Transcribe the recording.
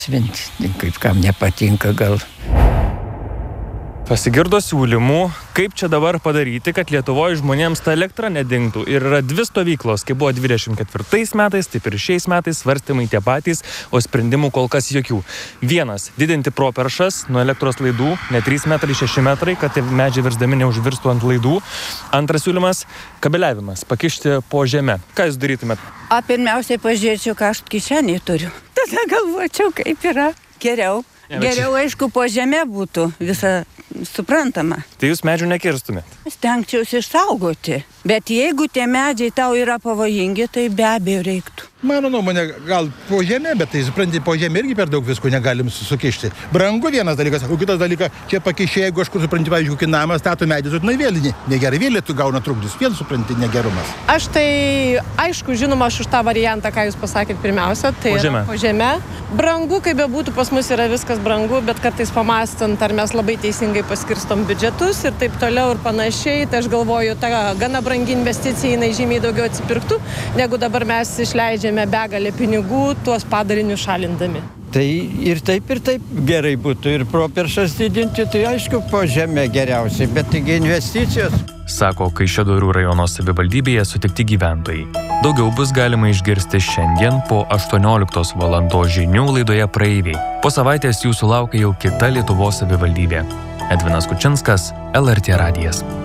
Šventė, kaip kam nepatinka gal. Pasigirdo siūlymų, kaip čia dabar padaryti, kad Lietuvoje žmonėms ta elektra nedingtų. Ir yra dvi stovyklos, kaip buvo 24 metais, taip ir šiais metais svarstymai tie patys, o sprendimų kol kas jokių. Vienas – didinti properšas nuo elektros laidų, ne 3 metrai, 6 metrai, kad medžiai virsdami neužvirstų ant laidų. Antras siūlymas – kabeliavimas, pakišti po žemę. Ką jūs darytumėt? Pirmiausiai pažiūrėčiau, ką aš kišenėj turiu. Tada galvočiau, kaip yra geriau. Geriau, aišku, po žemė būtų visa suprantama. Tai jūs medžių nekirstumėt? Stengčiausi išsaugoti. Bet jeigu tie medžiai tau yra pavojingi, tai be abejo reiktų. Mano nuomonė, gal po žemė, bet tai, supranti, po žemė irgi per daug visko negalim sukišti. Brangu vienas dalykas, o kitas dalykas, čia pakišė, jeigu aš kur, supranti, pavyzdžiui, kokį namą stato medį, tai vėl negerai, vėl tu gauna trukdys, vėl supranti negerumas. Aš tai, aišku, žinoma, aš už tą variantą, ką jūs pasakėt pirmiausia, tai po žemė. Brangu, kaip bebūtų, pas mus yra viskas brangu, bet kartais pamąstant, ar mes labai teisingai paskirstom biudžetus ir taip toliau ir panašiai, tai aš galvoju, ta gana brangi investicija, jinai žymiai daugiau atsipirktų, negu dabar mes išleidžiame begalę pinigų, tuos padarinius šalindami. Tai ir taip gerai būtų ir properšas didinti, tai aišku po žemę geriausiai, bet taigi investicijos. Sako Kaišiadorių rajono savivaldybėje sutikti gyventojai. Daugiau bus galima išgirsti šiandien po 18 valandos žinių laidoje Praeiviai. Po savaitės jūsų laukia jau kita Lietuvos savivaldybė. Edvinas Kučinskas, LRT radijas.